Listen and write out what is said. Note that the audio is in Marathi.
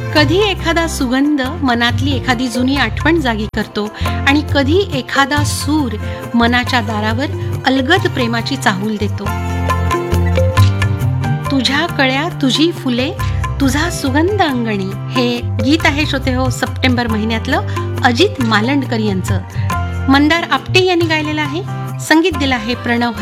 कधी एखादा सुगंध मनातली एखादी जुनी आठवण जागी करतो आणि कधी एखादा सूर मनाच्या दारावर अलगद प्रेमाची चाहूल देतो. तुझ्या कळ्या तुझी फुले तुझा सुगंध अंगणी हे गीत आहे श्रोते हो सप्टेंबर महिन्यातलं अजित मालंडकर यांचं. मंदार आपटे यांनी गायलेलं आहे. संगीत दिलं आहे प्रणव